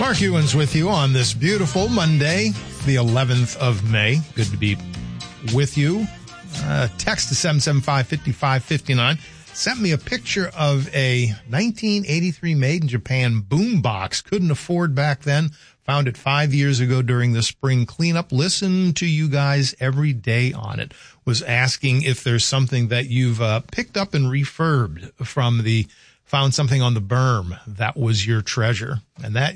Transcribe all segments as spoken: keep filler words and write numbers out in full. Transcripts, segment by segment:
Mark Ewens with you on this beautiful Monday, the eleventh of May. Good to be with you. Uh, text to seven seven five, five five five nine. Sent me a picture of a nineteen eighty-three made in Japan boombox. Couldn't afford back then. Found it five years ago during the spring cleanup. Listen to you guys every day on it. Was asking if there's something that you've uh, picked up and refurbed from the found something on the berm that was your treasure. And that,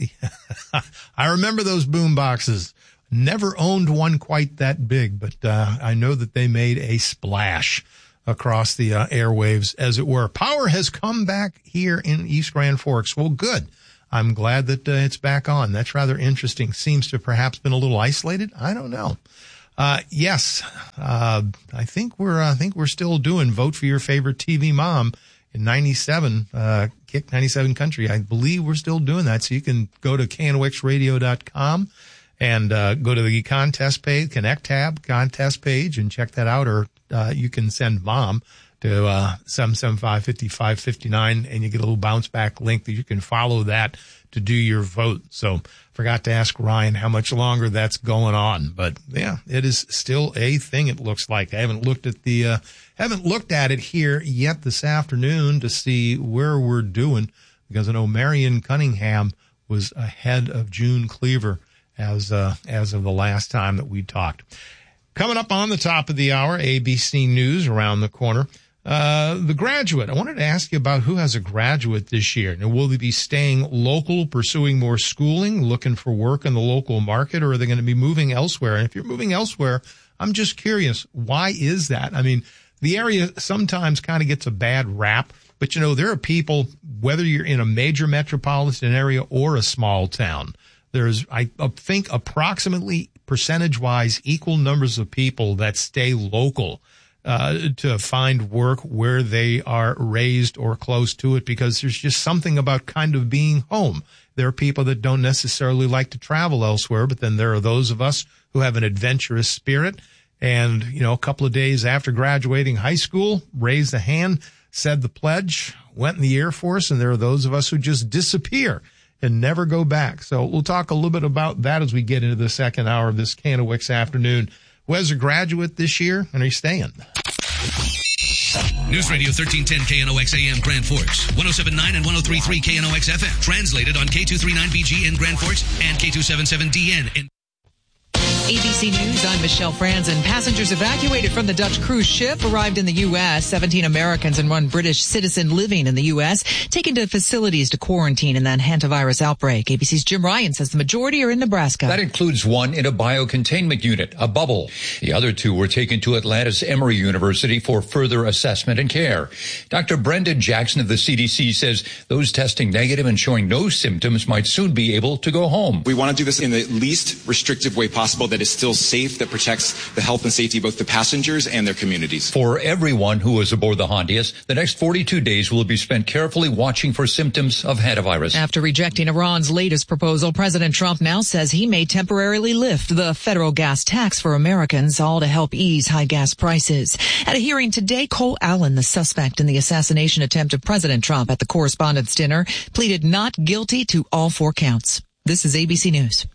I remember those boom boxes. Never owned one quite that big, but uh, I know that they made a splash across the uh, airwaves, as it were. Power has come back here in East Grand Forks. Well, good. I'm glad that uh, it's back on. That's rather interesting. Seems to have perhaps been a little isolated. I don't know. Uh, yes, uh, I think we're, I think we're still doing vote for your favorite T V mom. In ninety-seven, uh, Kick ninety-seven Country. I believe we're still doing that. So you can go to K N O X radio dot com and, uh, go to the contest page, Connect tab, contest page, and check that out. Or, uh, you can send mom to, uh, seven seven five, five five five nine, and you get a little bounce back link that you can follow that to do your vote. So forgot to ask Ryan how much longer that's going on, but yeah, it is still a thing. It looks like. I haven't looked at the, uh, Haven't looked at it here yet this afternoon to see where we're doing, because I know Marion Cunningham was ahead of June Cleaver as uh, as of the last time that we talked. Coming up on the top of the hour, A B C News around the corner. Uh, the graduate. I wanted to ask you about who has a graduate this year. Now, will they be staying local, pursuing more schooling, looking for work in the local market, or are they going to be moving elsewhere? And if you're moving elsewhere, I'm just curious, why is that? I mean, the area sometimes kind of gets a bad rap, but, you know, there are people, whether you're in a major metropolitan area or a small town, there's, I think, approximately percentage-wise equal numbers of people that stay local uh to find work where they are raised or close to it, because there's just something about kind of being home. There are people that don't necessarily like to travel elsewhere, but then there are those of us who have an adventurous spirit. And, you know, a couple of days after graduating high school, raised a hand, said the pledge, went in the Air Force, and there are those of us who just disappear and never go back. So we'll talk a little bit about that as we get into the second hour of this K N O X afternoon. Who has a graduate this year, and are you staying? News Radio thirteen ten K N O X A M Grand Forks, one oh seven point nine and one oh three point three K N O X F M. Translated on K two thirty-nine B G in Grand Forks and K two seventy-seven D N in A B C News, I'm Michelle Franzen. Passengers evacuated from the Dutch cruise ship arrived in the U S seventeen Americans and one British citizen living in the U S taken to facilities to quarantine in that hantavirus outbreak. A B C's Jim Ryan says the majority are in Nebraska. That includes one in a biocontainment unit, a bubble. The other two were taken to Atlanta's Emory University for further assessment and care. Doctor Brendan Jackson of the C D C says those testing negative and showing no symptoms might soon be able to go home. We want to do this in the least restrictive way possible that is still safe, that protects the health and safety of both the passengers and their communities. For everyone who was aboard the Hondias, the next forty-two days will be spent carefully watching for symptoms of hantavirus. After rejecting Iran's latest proposal, President Trump now says he may temporarily lift the federal gas tax for Americans, all to help ease high gas prices. At a hearing today, Cole Allen, the suspect in the assassination attempt of President Trump at the Correspondents' Dinner, pleaded not guilty to all four counts. This is A B C News.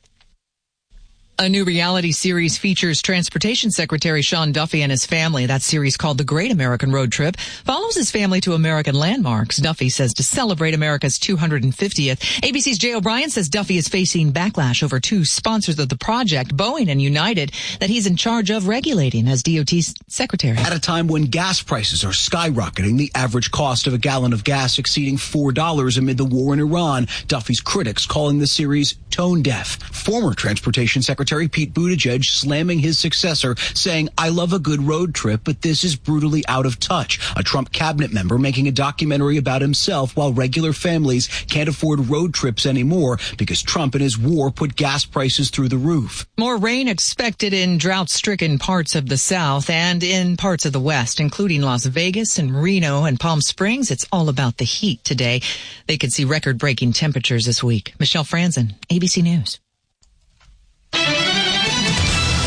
A new reality series features Transportation Secretary Sean Duffy and his family. That series, called The Great American Road Trip, follows his family to American landmarks. Duffy says to celebrate America's two hundred fiftieth. A B C's Jay O'Brien says Duffy is facing backlash over two sponsors of the project, Boeing and United, that he's in charge of regulating as D O T secretary. At a time when gas prices are skyrocketing, the average cost of a gallon of gas exceeding four dollars amid the war in Iran, Duffy's critics calling the series tone deaf. Former Transportation Secretary Pete Buttigieg slamming his successor, saying, "I love a good road trip, but this is brutally out of touch." A Trump cabinet member making a documentary about himself while regular families can't afford road trips anymore because Trump and his war put gas prices through the roof. More rain expected in drought-stricken parts of the South and in parts of the West, including Las Vegas and Reno and Palm Springs. It's all about the heat today. They could see record-breaking temperatures this week. Michelle Franzen, A B C News.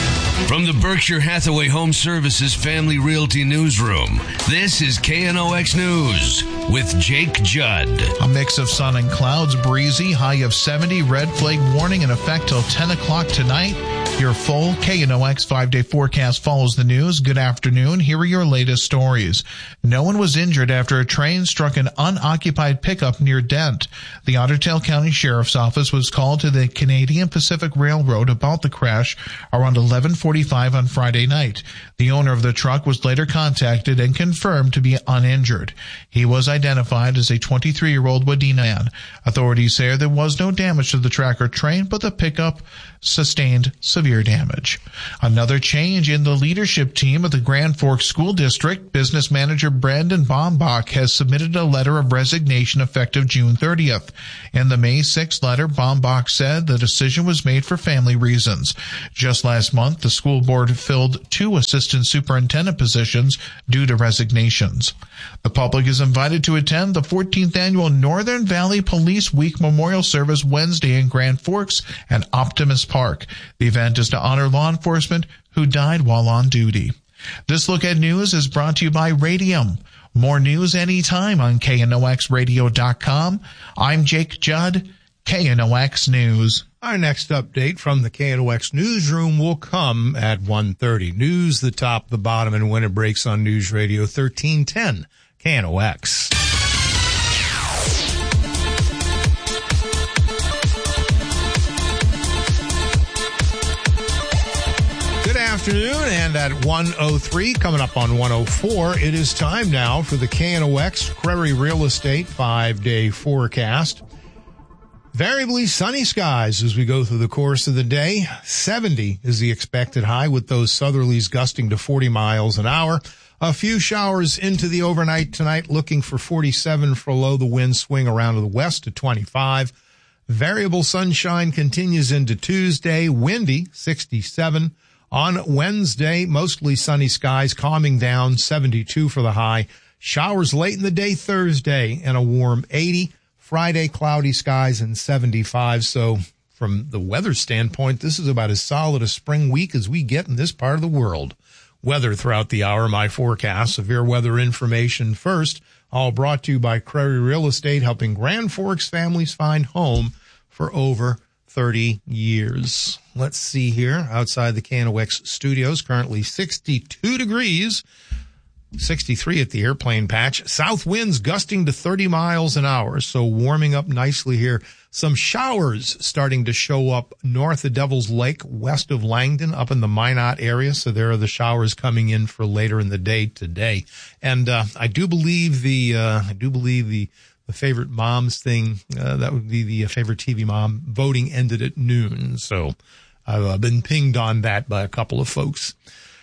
From the Berkshire Hathaway Home Services Family Realty Newsroom, this is K N O X News with Jake Judd. A mix of sun and clouds, breezy, high of seventy, red flag warning in effect till ten o'clock tonight. Your full K N O X five-day forecast follows the news. Good afternoon. Here are your latest stories. No one was injured after a train struck an unoccupied pickup near Dent. The Otter Tail County Sheriff's Office was called to the Canadian Pacific Railroad about the crash around eleven forty-five on Friday night. The owner of the truck was later contacted and confirmed to be uninjured. He was identified as a twenty-three-year-old Wadena man. Authorities say there was no damage to the track or train, but the pickup sustained severe damage. Another change in the leadership team of the Grand Forks School District. Business manager Brandon Bombach has submitted a letter of resignation effective June thirtieth. In the May sixth letter, Bombach said the decision was made for family reasons. Just last month, the school board filled two assistant superintendent positions due to resignations. The public is invited to attend the fourteenth annual Northern Valley Police Week Memorial Service Wednesday in Grand Forks and Optimist Park. The event is to honor law enforcement who died while on duty. This Look at News is brought to you by Radium. More news anytime on K N O X radio dot com. I'm Jake Judd, K N O X News. Our next update from the K N O X newsroom will come at one thirty. News, the top, the bottom, and when it breaks on News Radio thirteen ten K N O X. Good afternoon, and at one oh three, coming up on one oh four, it is time now for the K N O X Prairie Real Estate five-day forecast. Variably sunny skies as we go through the course of the day. seventy is the expected high, with those southerlies gusting to forty miles an hour. A few showers into the overnight tonight, looking for forty-seven for low. The winds swing around to the west to twenty-five. Variable sunshine continues into Tuesday, windy, sixty-seven. On Wednesday, mostly sunny skies, calming down, seventy-two for the high. Showers late in the day Thursday, and a warm eighty. Friday, cloudy skies and seventy-five. So from the weather standpoint, this is about as solid a spring week as we get in this part of the world. Weather throughout the hour, my forecast. Severe weather information first. All brought to you by Prairie Real Estate, helping Grand Forks families find home for over thirty years. Let's see here. Outside the K N O X studios, currently sixty-two degrees. sixty-three at the airplane patch. South winds gusting to thirty miles an hour, so warming up nicely here. Some showers starting to show up north of Devil's Lake, west of Langdon, up in the Minot area. So there are the showers coming in for later in the day today. And uh, I do believe the uh, I do believe the the favorite moms thing, uh, that would be the favorite T V mom voting, ended at noon. So I've uh, been pinged on that by a couple of folks.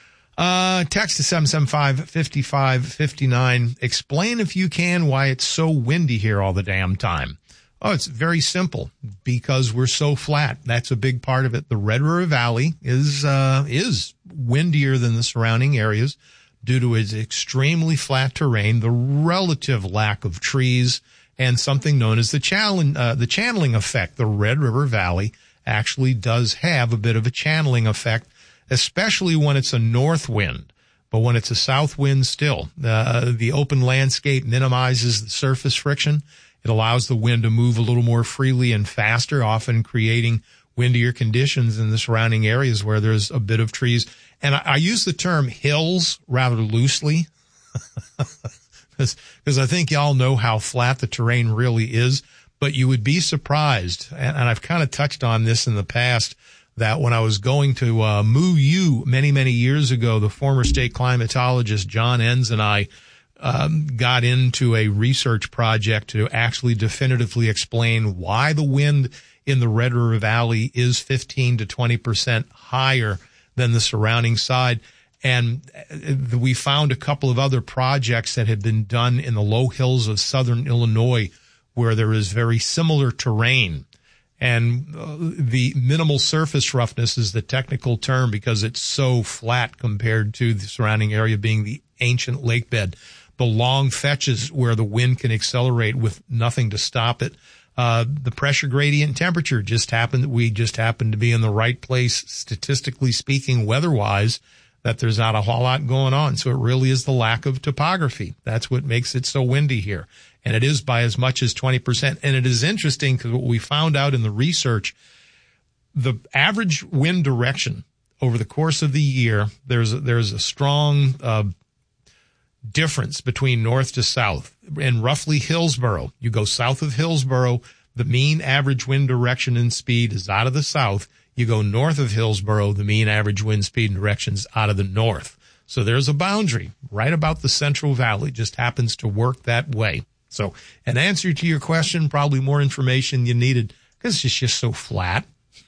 Uh, text to seven seven five, five five five nine. Explain, if you can, why it's so windy here all the damn time. Oh, it's very simple. Because we're so flat. That's a big part of it. The Red River Valley is, uh, is windier than the surrounding areas due to its extremely flat terrain, the relative lack of trees, and something known as the channel, uh, the channeling effect. The Red River Valley actually does have a bit of a channeling effect, especially when it's a north wind. But when it's a south wind still, uh, the open landscape minimizes the surface friction. It allows the wind to move a little more freely and faster, often creating windier conditions in the surrounding areas where there's a bit of trees. And I, I use the term hills rather loosely because I think y'all know how flat the terrain really is. But you would be surprised, and, and I've kind of touched on this in the past, that when I was going to uh, Moo U many, many years ago, the former state climatologist John Enns and I um, got into a research project to actually definitively explain why the wind in the Red River Valley is fifteen to twenty percent higher than the surrounding side. And we found a couple of other projects that had been done in the low hills of southern Illinois where there is very similar terrain. And uh, the minimal surface roughness is the technical term because it's so flat compared to the surrounding area being the ancient lake bed. The long fetches where the wind can accelerate with nothing to stop it. Uh, the pressure gradient temperature just happened, we just happened to be in the right place, statistically speaking, weather-wise, that there's not a whole lot going on. So it really is the lack of topography. That's what makes it so windy here. And it is by as much as twenty percent. And it is interesting because what we found out in the research, the average wind direction over the course of the year, there's a, there's a strong uh, difference between north to south. And roughly Hillsboro, you go south of Hillsboro, the mean average wind direction and speed is out of the south. You go north of Hillsboro, the mean average wind speed and direction is out of the north. So there's a boundary right about the Central Valley, just happens to work that way. So an answer to your question, probably more information you needed because it's just so flat.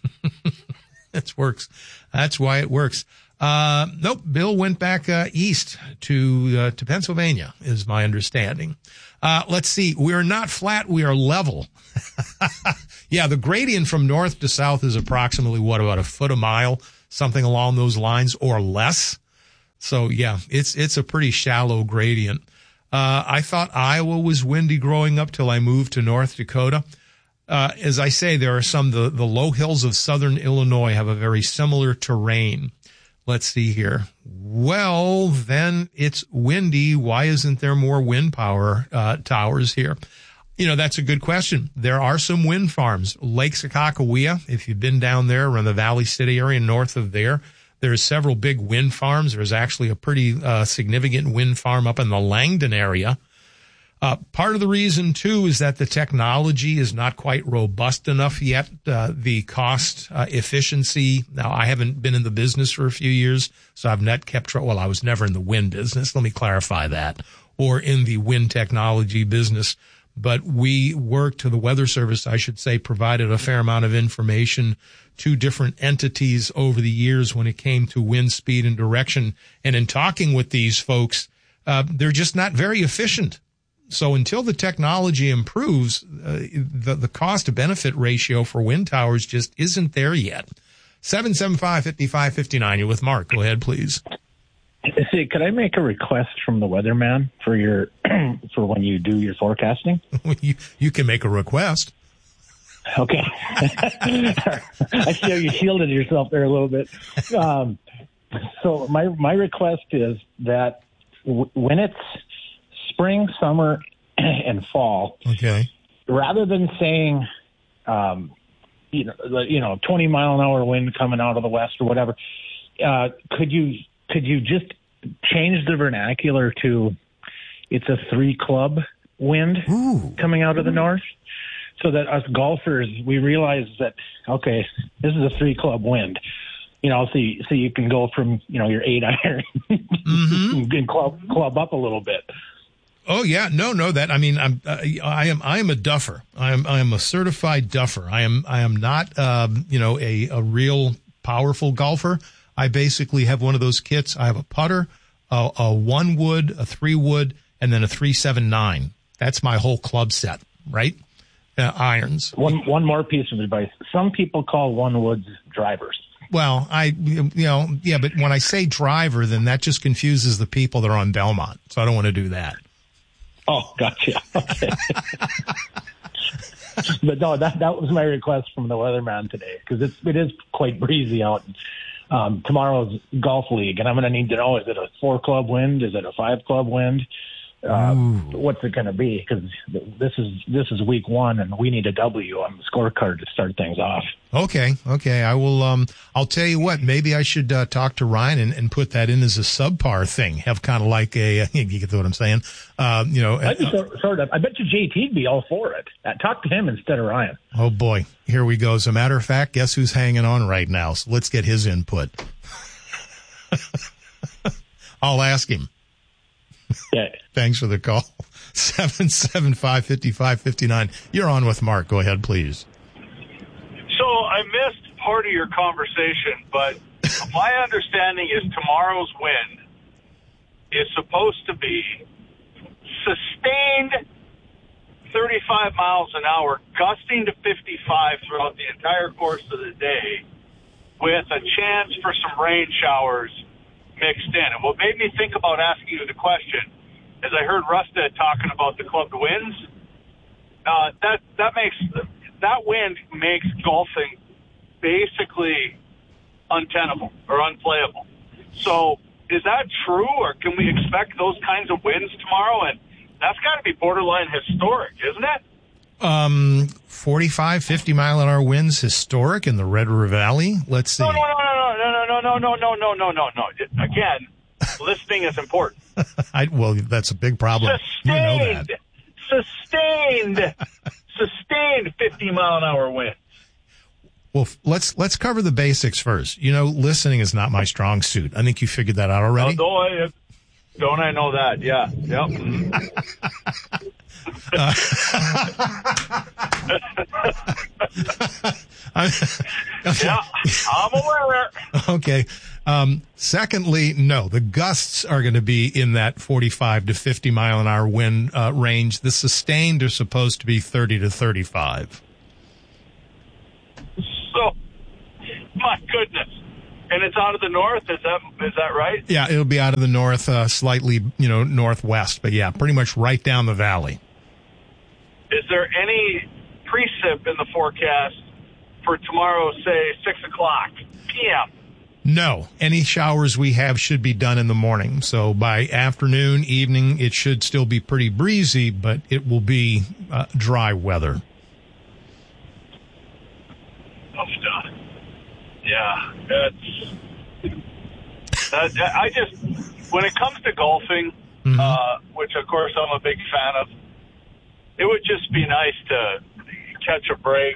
That works. That's why it works. Uh, nope. Bill went back, uh, east to, uh, to Pennsylvania is my understanding. Uh, let's see. We are not flat. We are level. Yeah. The gradient from north to south is approximately what, about a foot a mile, something along those lines or less. So yeah, it's, it's a pretty shallow gradient. Uh, I thought Iowa was windy growing up till I moved to North Dakota. Uh, as I say, there are some, the, the low hills of southern Illinois have a very similar terrain. Let's see here. Well, then it's windy. Why isn't there more wind power uh, towers here? You know, that's a good question. There are some wind farms. Lake Sakakawea, if you've been down there around the Valley City area north of there, there's several big wind farms. There's actually a pretty uh, significant wind farm up in the Langdon area. Uh, part of the reason, too, is that the technology is not quite robust enough yet. Uh, the cost uh, efficiency. Now, I haven't been in the business for a few years, so I've not kept track. Well, I was never in the wind business. Let me clarify that. Or in the wind technology business. But we worked to the Weather Service, I should say, provided a fair amount of information to different entities over the years when it came to wind speed and direction. And in talking with these folks, uh, they're just not very efficient. So until the technology improves, uh, the, the cost to benefit ratio for wind towers just isn't there yet. seven seven five, five five five nine. You're with Mark. Go ahead, please. See, could I make a request from the weatherman for your for when you do your forecasting? you, you can make a request. Okay. I see how you shielded yourself there a little bit. Um, so my my request is that w- when it's spring, summer, and fall, okay, rather than saying, um, you know, you know, twenty mile an hour wind coming out of the west or whatever, uh, could you could you just change the vernacular to it's a three club wind Ooh. coming out of the north, so that us golfers, we realize that, okay, this is a three club wind. You know, so you, so you can go from, you know, your eight iron mm-hmm. and club club up a little bit. Oh yeah, no, no. That I mean, I'm, uh, I am, I am a duffer. I am, I am a certified duffer. I am, I am not, um, you know, a, a real powerful golfer. I basically have one of those kits. I have a putter, a, a one wood, a three wood, and then a three seven nine. That's my whole club set, right? Uh, irons. One, one more piece of advice. Some people call one woods drivers. Well, I, you know, yeah, but when I say driver, then that just confuses the people that are on Belmont. So I don't want to do that. Oh, gotcha. Okay. But no, that that was my request from the weatherman today, because it's it is quite breezy out. Um, tomorrow's golf league, and I'm going to need to know: is it a four club wind? Is it a five club wind? Uh, what's it going to be? Because this is this is week one, and we need a W on the scorecard to start things off. Okay, okay. I will. Um, I'll tell you what. Maybe I should uh, talk to Ryan and, and put that in as a subpar thing. Have kind of like a. You get what I'm saying? Uh, you know. I just uh, sort of. I bet you J T'd be all for it. Uh, talk to him instead of Ryan. Oh boy, here we go. As a matter of fact, guess who's hanging on right now? So let's get his input. I'll ask him. Yeah. Thanks for the call. seven seven five, five five five nine. You're on with Mark. Go ahead, please. So I missed part of your conversation, but my understanding is tomorrow's wind is supposed to be sustained thirty-five miles an hour, gusting to fifty-five throughout the entire course of the day, with a chance for some rain showers mixed in. And what made me think about asking you the question is I heard Rustad talking about the clubbed winds. uh, that that makes that wind makes golfing basically untenable or unplayable. So is that true, or can we expect those kinds of winds tomorrow? And that's got to be borderline historic, isn't it? Um, forty-five, fifty mile an hour winds historic in the Red River Valley. Let's see. No, no, no, no, no, no, no, no, no, no, no, no. Again, listening is important. I, well, that's a big problem. Sustained, you know that. sustained, sustained fifty mile an hour wind. Well, let's let's cover the basics first. You know, listening is not my strong suit. I think you figured that out already. Oh, I, don't I know that? Yeah. Yep. uh, okay. Yeah, I'm aware. Okay. Um, secondly, no, the gusts are going to be in that forty-five to fifty mile an hour wind uh, range. The sustained are supposed to be thirty to thirty-five. So, my goodness. And it's out of the north, is that is that right? Yeah, it'll be out of the north, uh, slightly, you know, northwest, but yeah, pretty much right down the valley. Is there any precip in the forecast for tomorrow, say, six o'clock p.m.? No. Any showers we have should be done in the morning. So by afternoon, evening, it should still be pretty breezy, but it will be uh, dry weather. Tough stuff. Yeah, it's. Uh, I just, when it comes to golfing, mm-hmm. uh, which of course I'm a big fan of, it would just be nice to catch a break.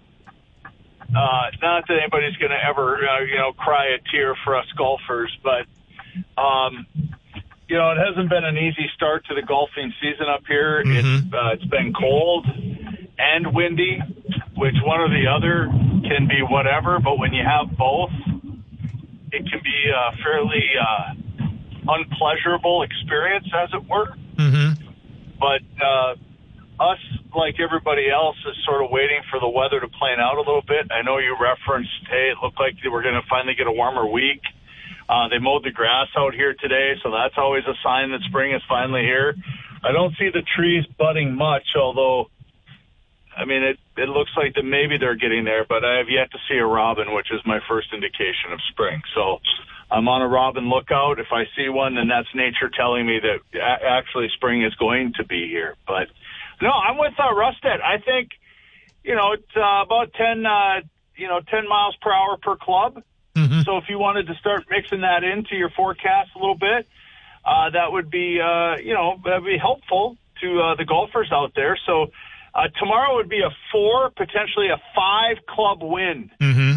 Uh, not that anybody's going to ever, uh, you know, cry a tear for us golfers, but, um, you know, it hasn't been an easy start to the golfing season up here. Mm-hmm. It's, uh, it's been cold and windy, which one or the other can be whatever, but when you have both, it can be a fairly uh, unpleasurable experience, as it were. Mm-hmm. But uh, us, like everybody else, is sort of waiting for the weather to plane out a little bit. I know you referenced, hey, it looked like they were going to finally get a warmer week. Uh, they mowed the grass out here today, so that's always a sign that spring is finally here. I don't see the trees budding much, although, I mean, it, it looks like that maybe they're getting there, but I have yet to see a robin, which is my first indication of spring. So I'm on a robin lookout. If I see one, then that's nature telling me that a- actually spring is going to be here. But no, I'm with uh, Rusted. I think, you know, it's uh, about ten, uh, you know, ten miles per hour per club. Mm-hmm. So if you wanted to start mixing that into your forecast a little bit, uh, that would be, uh, you know, that'd be helpful to uh, the golfers out there. So uh, tomorrow would be a four, potentially a five club wind. Mm-hmm.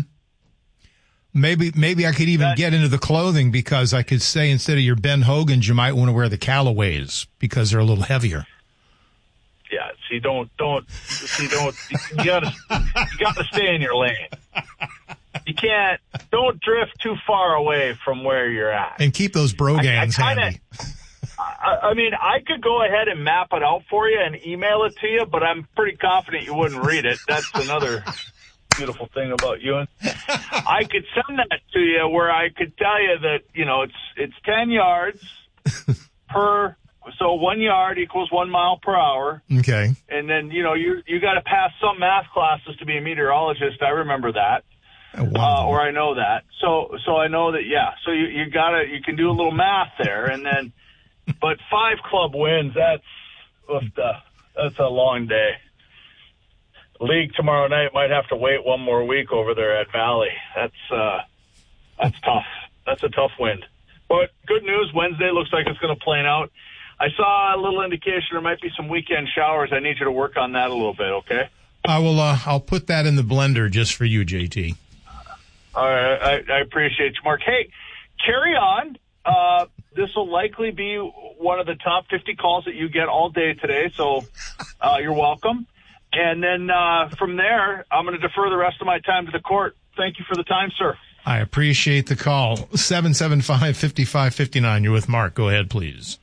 Maybe, maybe I could even that, get into the clothing, because I could say instead of your Ben Hogans, you might want to wear the Callaways because they're a little heavier. Yeah. See, don't, don't, see, don't, you gotta, you gotta stay in your lane. You can't, don't drift too far away from where you're at. And keep those brogans I, I kinda, handy. I, I mean, I could go ahead and map it out for you and email it to you, but I'm pretty confident you wouldn't read it. That's another beautiful thing about you. I could send that to you where I could tell you that, you know, it's, it's ten yards per, so one yard equals one mile per hour. Okay. And then, you know, you, you got to pass some math classes to be a meteorologist. I remember that. Oh, wow. Uh, or I know that. So, so I know that, yeah. So you, you gotta, you can do a little math there, and then, but five club wins, that's, that's a long day. League tomorrow night might have to wait one more week over there at Valley. That's, uh, that's tough. That's a tough wind. But good news, Wednesday looks like it's going to plane out. I saw a little indication there might be some weekend showers. I need you to work on that a little bit, okay? I will, uh, I'll put that in the blender just for you, J T. All right, I, I appreciate you, Mark. Hey, carry on. Uh, this will likely be one of the top fifty calls that you get all day today, so uh, you're welcome. And then uh, from there, I'm going to defer the rest of my time to the court. Thank you for the time, sir. I appreciate the call. seven seven five, five five five nine. You're with Mark. Go ahead, please.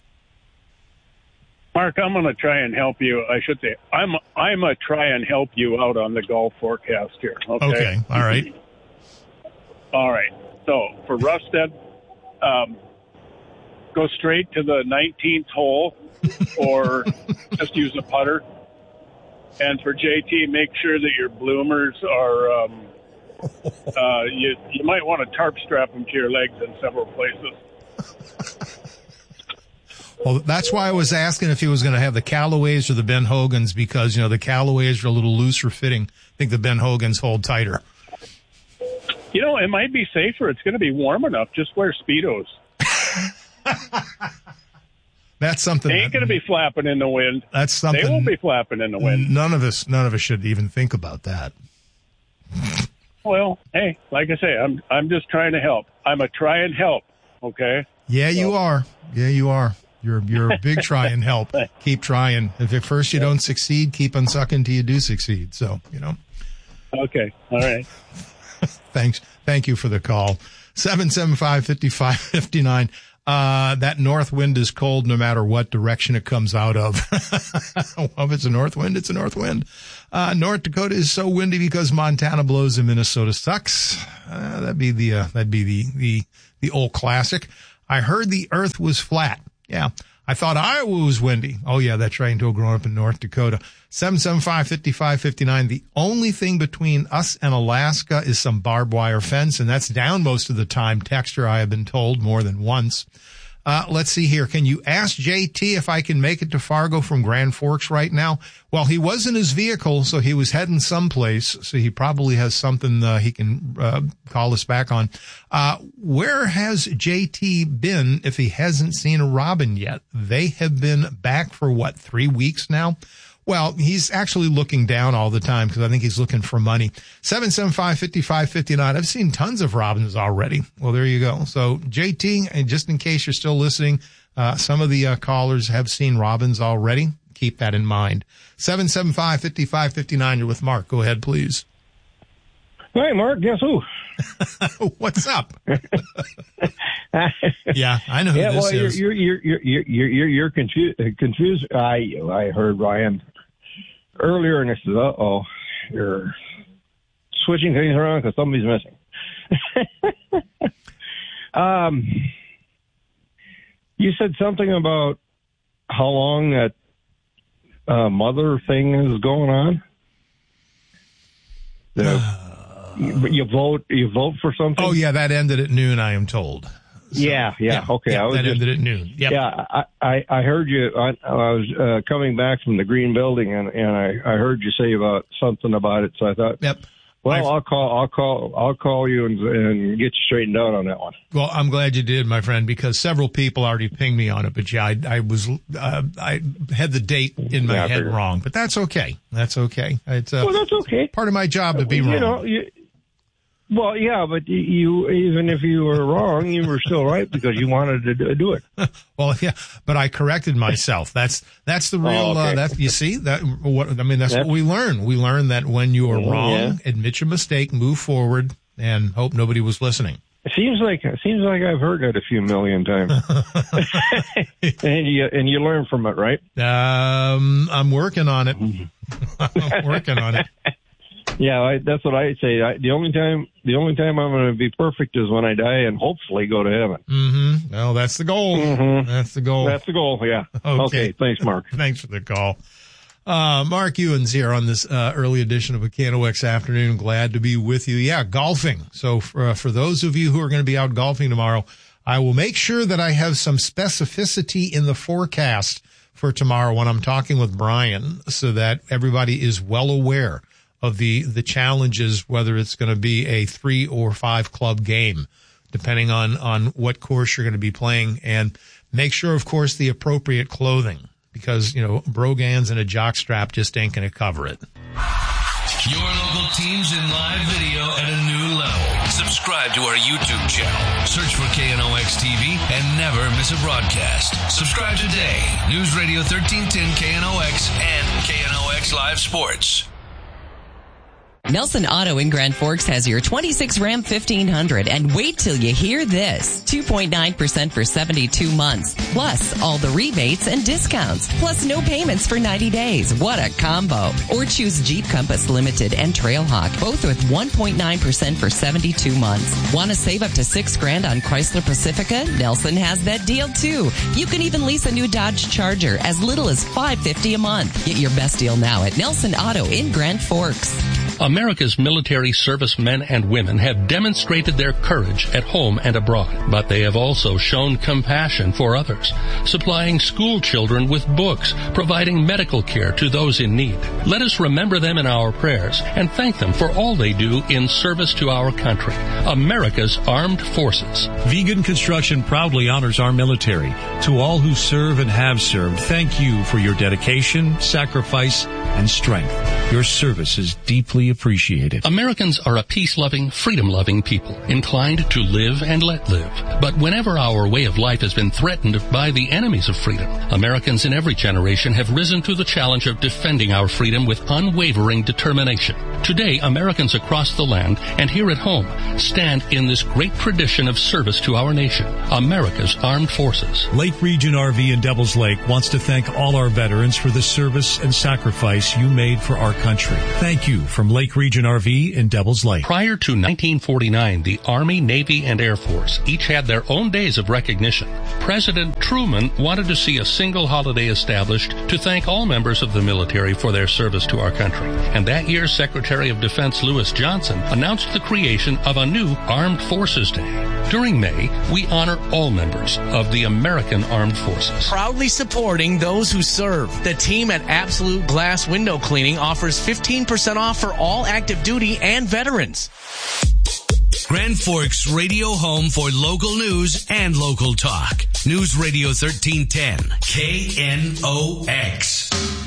Mark, I'm going to try and help you. I should say, I'm I'm a try and help you out on the golf forecast here. Okay. Okay. All right. All right. So for Rusted, um, go straight to the nineteenth hole, or just use a putter. And for J T, make sure that your bloomers are, um, uh, you, you might want to tarp strap them to your legs in several places. Well, that's why I was asking if he was going to have the Callaways or the Ben Hogans, because, you know, the Callaways are a little looser fitting. I think the Ben Hogans hold tighter. You know, it might be safer. It's going to be warm enough. Just wear Speedos. That's something. They ain't going to be flapping in the wind. That's something. They won't be flapping in the wind. None of us, none of us should even think about that. Well, hey, like I say, I'm I'm just trying to help. I'm a try and help. Okay. Yeah, so. you are. Yeah, you are. You're you're a big try and help. Keep trying. If at first you don't succeed, keep on sucking till you do succeed. So, you know. Okay. All right. Thanks. Thank you for the call. seven seven five, five five five nine. Uh, that north wind is cold no matter what direction it comes out of. Well, if it's a north wind, it's a north wind. Uh, North Dakota is so windy because Montana blows and Minnesota sucks. Uh, that'd be the, uh, that'd be the, the, the old classic. I heard the earth was flat. Yeah. I thought Iowa was windy. Oh, yeah, that's right. Until growing up in North Dakota. seven seven five, five five five nine. The only thing between us and Alaska is some barbed wire fence, and that's down most of the time. Texture, I have been told more than once. Uh, let's see here. Can you ask J T if I can make it to Fargo from Grand Forks right now? Well, he was in his vehicle, so he was heading someplace. So he probably has something uh, he can uh, call us back on. Uh, where has J T been if he hasn't seen a robin yet? They have been back for, what, three weeks now? Well, he's actually looking down all the time because I think he's looking for money. seven seven five, five five five nine. I've seen tons of robins already. Well, there you go. So, J T, and just in case you're still listening, uh, some of the uh, callers have seen robins already. Keep that in mind. seven seven five, five five five nine. You're with Mark. Go ahead, please. Hey, Mark, guess who? What's up? Yeah, I know who yeah, this well, is. You're you're you're you're you're, you're, you're confused. Confused. I I heard Ryan earlier, and I said, "Uh oh, you're switching things around because somebody's missing." um, you said something about how long that uh, mother thing is going on. The, But you vote, you vote for something? Oh, yeah, that ended at noon, I am told. So, yeah, yeah, yeah, okay. Yeah, I was that just, ended at noon. Yep. Yeah, I, I, I heard you. I, I was uh, coming back from the Green Building, and, and I, I heard you say about something about it. So I thought, yep. Well, I've, I'll call, I'll call, I'll call you and, and get you straightened out on that one. Well, I'm glad you did, my friend, because several people already pinged me on it. But yeah, I, I was, uh, I had the date in my yeah, head wrong, but that's okay. That's okay. It's uh, well, that's okay. Part of my job to be you wrong. Know, you, Well, yeah, but you, even if you were wrong, you were still right because you wanted to do it. Well, yeah, but I corrected myself. That's, that's the real, oh, okay. uh, that, you see, that, what, I mean, that's, that's what we learn. We learn that when you are wrong, yeah. admit your mistake, move forward, and hope nobody was listening. It seems like, it seems like I've heard that a few million times. and you, and you learn from it, right? Um, I'm working on it. I'm working on it. Yeah, I, that's what I say. I, the only time, the only time I'm going to be perfect is when I die and hopefully go to heaven. Mm-hmm. Well, that's the goal. Mm-hmm. That's the goal. That's the goal. Yeah. Okay. okay thanks, Mark. Thanks for the call. Uh, Mark Ewens here on this uh, early edition of K N O X Afternoon. Glad to be with you. Yeah, golfing. So for, uh, for those of you who are going to be out golfing tomorrow, I will make sure that I have some specificity in the forecast for tomorrow when I'm talking with Brian so that everybody is well aware of the, the challenges, whether it's going to be a three or five club game, depending on, on what course you're going to be playing. And make sure, of course, the appropriate clothing because, you know, brogans and a jock strap just ain't going to cover it. Your local teams in live video at a new level. Subscribe to our YouTube channel. Search for K N O X T V and never miss a broadcast. Subscribe today. News Radio thirteen ten K N O X and K N O X Live Sports. Nelson Auto in Grand Forks has your twenty-six Ram fifteen hundred, and wait till you hear this. two point nine percent for seventy-two months, plus all the rebates and discounts, plus no payments for ninety days. What a combo. Or choose Jeep Compass Limited and Trailhawk, both with one point nine percent for seventy-two months. Want to save up to six grand on Chrysler Pacifica? Nelson has that deal too. You can even lease a new Dodge Charger as little as five hundred fifty dollars a month. Get your best deal now at Nelson Auto in Grand Forks. America's military servicemen and women have demonstrated their courage at home and abroad, but they have also shown compassion for others, supplying school children with books, providing medical care to those in need. Let us remember them in our prayers and thank them for all they do in service to our country, America's armed forces. Vegan Construction proudly honors our military. To all who serve and have served, thank you for your dedication, sacrifice, and strength. Your service is deeply appreciated. Americans are a peace-loving, freedom-loving people, inclined to live and let live. But whenever our way of life has been threatened by the enemies of freedom, Americans in every generation have risen to the challenge of defending our freedom with unwavering determination. Today, Americans across the land and here at home stand in this great tradition of service to our nation, America's armed forces. Lake Region R V in Devils Lake wants to thank all our veterans for the service and sacrifice you made for our country. Thank you from Lake Region R V in Devils Lake. Prior to nineteen forty-nine, the Army, Navy, and Air Force each had their own days of recognition. President Truman wanted to see a single holiday established to thank all members of the military for their service to our country. And that year, Secretary of Defense Lewis Johnson announced the creation of a new Armed Forces Day. During May, we honor all members of the American Armed Forces. Proudly supporting those who serve. The team at Absolute Glass Window Cleaning offers fifteen percent off for all active duty and veterans. Grand Forks radio home for local news and local talk. News Radio thirteen ten, K N O X.